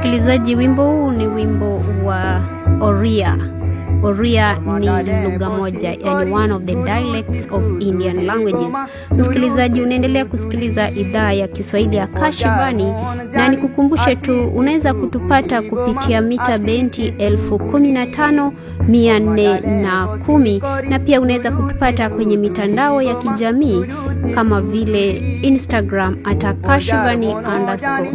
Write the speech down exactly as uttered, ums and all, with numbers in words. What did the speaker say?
Msikilizaji, wimbo huu ni wimbo wa Oriya. Oriya ni lugha moja, yani one of the dialects of Indian languages. Msikilizaji, unaendelea kusikiliza idhaa ya Kiswahili ya Kashivani, na nikukumbushe tu unaweza kutupata kupitia mita bendi elfu kumi na tano mia nne na kumi, na pia unaweza kutupata kwenye mitandao ya kijamii kama vile Instagram at kashivani underscore